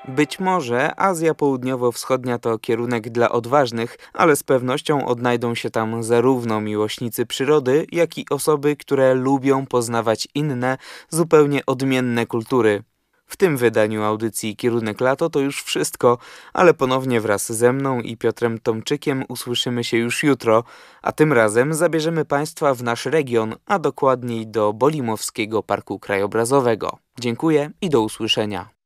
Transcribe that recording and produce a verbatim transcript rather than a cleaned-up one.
Być może Azja Południowo-Wschodnia to kierunek dla odważnych, ale z pewnością odnajdą się tam zarówno miłośnicy przyrody, jak i osoby, które lubią poznawać inne, zupełnie odmienne kultury. W tym wydaniu audycji Kierunek Lato to już wszystko, ale ponownie wraz ze mną i Piotrem Tomczykiem usłyszymy się już jutro, a tym razem zabierzemy Państwa w nasz region, a dokładniej do Bolimowskiego Parku Krajobrazowego. Dziękuję i do usłyszenia.